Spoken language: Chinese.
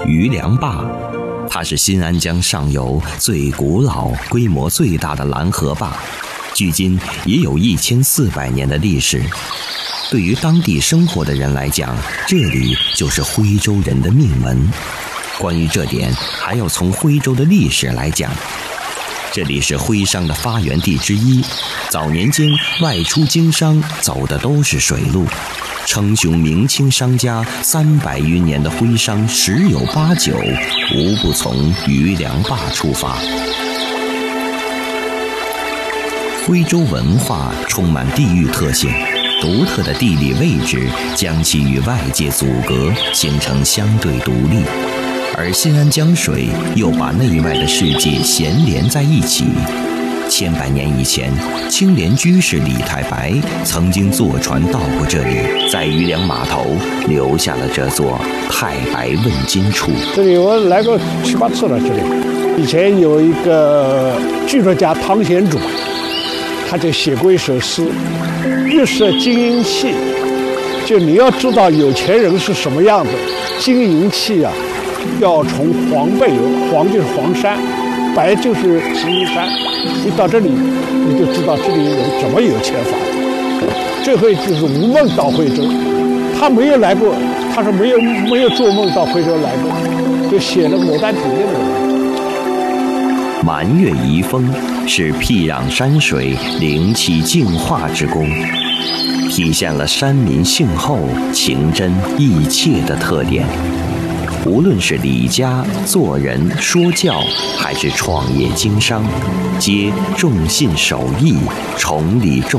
余梁坝，它是新安江上游最古老、规模最大的拦河坝，距今也有1400年的历史。对于当地生活的人来讲，这里就是徽州人的命门。关于这点，还要从徽州的历史来讲。这里是徽商的发源地之一，早年间外出经商走的都是水路，称雄明清商家300余年的徽商10有8九无不从余梁坝出发。徽州文化充满地域特性，独特的地理位置将其与外界阻隔，形成相对独立。而新安江水又把内外的世界衔连在一起。千百年以前，青莲居士李太白曾经坐船到过这里，在余梁码头留下了这座太白问津处。 这里我来过7、8次了。这里以前有一个剧作家汤显祖，他就写过一首诗：玉设金银器。就你要知道有钱人是什么样子，金银器啊，要从黄背有，黄就是黄山，白就是吉林山。一到这里，你就知道这里人怎么有钱法。最后就是吴孟到徽州，他没有来过，他说没有做梦到徽州来过，就写了《牡丹亭》的人。 满月遗风是僻壤山水灵气净化之功，体现了山民性厚、情真意切的特点。无论是理家、做人、说教，还是创业经商，皆重信守义，崇礼重